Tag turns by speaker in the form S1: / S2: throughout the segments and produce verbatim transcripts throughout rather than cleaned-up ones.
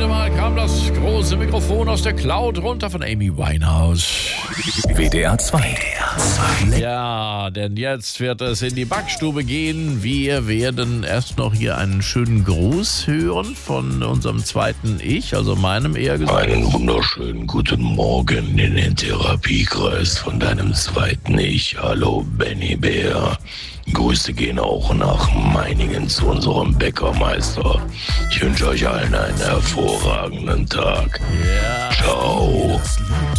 S1: Heute mal kam das große Mikrofon aus der Cloud runter von Amy Winehouse.
S2: W D R zwei.
S1: Ja, denn jetzt wird es in die Backstube gehen. Wir werden erst noch hier einen schönen Gruß hören von unserem zweiten Ich, also meinem eher gesagt.
S3: Einen wunderschönen guten Morgen in den Therapiekreis von deinem zweiten Ich. Hallo Benny Bär. Grüße gehen auch nach Meiningen zu unserem Bäckermeister. Ich wünsche euch allen einen hervorragenden Tag.
S1: Ja.
S3: Ciao.
S2: Das Lied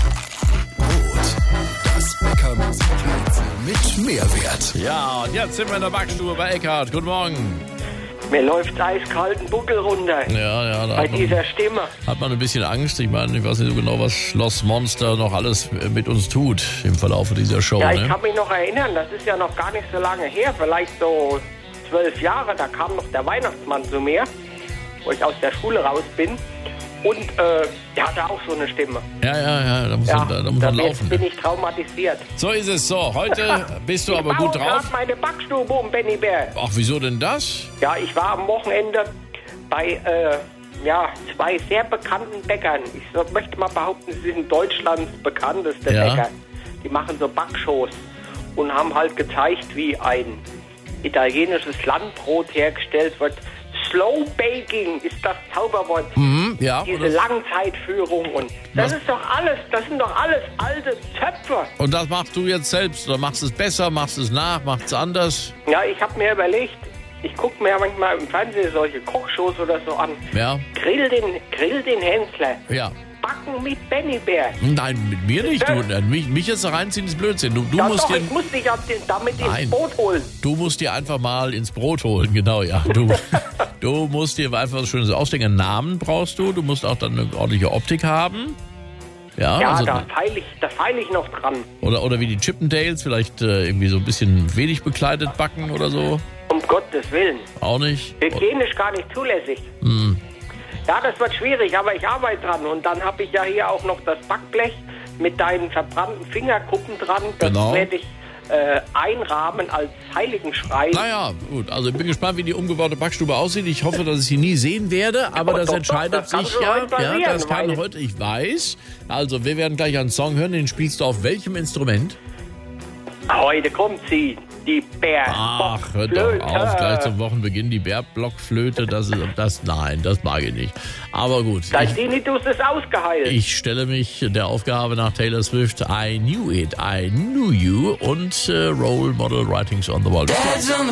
S2: vom Brot. Das Bäckermusikrätsel mit Mehrwert.
S1: Ja, und jetzt sind wir in der Backstube bei Eckhard. Guten Morgen.
S4: Mir läuft eiskalten Buckel runter.
S1: Ja, ja, da
S4: Bei
S1: hat man,
S4: dieser Stimme.
S1: hat man ein bisschen Angst. Ich meine, ich weiß nicht so genau, was Schloss Monster noch alles mit uns tut im Verlauf dieser Show.
S4: Ja, ich
S1: Ne?
S4: kann mich noch erinnern, das ist ja noch gar nicht so lange her, vielleicht so zwölf Jahre, da kam noch der Weihnachtsmann zu mir, wo ich aus der Schule raus bin. Und äh, der hatte auch so eine Stimme.
S1: Ja, ja, ja, da muss
S4: Ja,
S1: man, da, da muss
S4: da
S1: man
S4: bin-
S1: laufen.
S4: bin ich traumatisiert.
S1: So ist es so. Heute bist du aber
S4: ich
S1: gut
S4: baue
S1: drauf.
S4: gerade meine Backstube um, Benny Bär.
S1: Ach, wieso denn das?
S4: Ja, ich war am Wochenende bei äh, ja, zwei sehr bekannten Bäckern. Ich so, möchte mal behaupten, sie sind Deutschlands bekannteste
S1: Ja.
S4: Bäcker. Die machen so Backshows und haben halt gezeigt, wie ein italienisches Landbrot hergestellt wird. Slow Baking ist das Zauberwort.
S1: Mhm, ja.
S4: Diese
S1: Und das,
S4: Langzeitführung und das
S1: Was?
S4: ist doch alles, das sind doch alles alte Zöpfe.
S1: und das machst du jetzt selbst oder machst es besser, machst es nach, machst es anders?
S4: Ja, ich habe mir überlegt, ich gucke mir manchmal im Fernsehen solche Kochshows oder so an.
S1: Ja,
S4: Grill den, Grill den Hensler.
S1: ja.
S4: Backen mit Benny Bär.
S1: Nein, mit mir nicht. Du,
S4: Ja.
S1: mich, mich jetzt da reinziehen ist Blödsinn. Du, du,
S4: Ja,
S1: musst
S4: doch,
S1: dir,
S4: ich muss dich ab den- damit
S1: Nein.
S4: ins Boot holen.
S1: du musst dir einfach mal ins Brot holen. Genau, ja. Du, du musst dir einfach was Schönes ausdenken. Einen Namen brauchst du. Du musst auch dann eine ordentliche Optik haben. Ja,
S4: Ja,
S1: also,
S4: da feile ich, da feil ich noch dran.
S1: oder, oder wie die Chippendales, vielleicht äh, irgendwie so ein bisschen wenig bekleidet backen oder so.
S4: Um Gottes Willen.
S1: Auch nicht.
S4: Hygienisch gar nicht zulässig.
S1: Hm.
S4: Ja, das wird schwierig, aber ich arbeite dran. Und dann habe ich ja hier auch noch das Backblech mit deinen verbrannten Fingerkuppen dran. Das
S1: Genau.
S4: werde ich äh, einrahmen als Heiligenschrei.
S1: Naja, gut. Also ich bin gespannt, wie die umgebaute Backstube aussieht. Ich hoffe, dass ich sie nie sehen werde, aber
S4: Doch,
S1: das
S4: doch,
S1: entscheidet
S4: das kann
S1: sich
S4: schon
S1: ja.
S4: heute passieren,
S1: Ja, das kann
S4: weil-
S1: heute, ich weiß. Also wir werden gleich einen Song hören, den spielst du auf welchem Instrument?
S4: Heute kommt sie, die
S1: Ach, hör doch
S4: Bärblockflöte.
S1: auf, gleich zum Wochenbeginn die Bärblockflöte, das ist, das, nein, das mag ich nicht. Aber gut,
S4: Dein
S1: ich,
S4: Tinnitus ist ausgeheilt.
S1: ich stelle mich der Aufgabe nach Taylor Swift, I Knew It, I Knew You und äh, Role Model Writings on the Wall.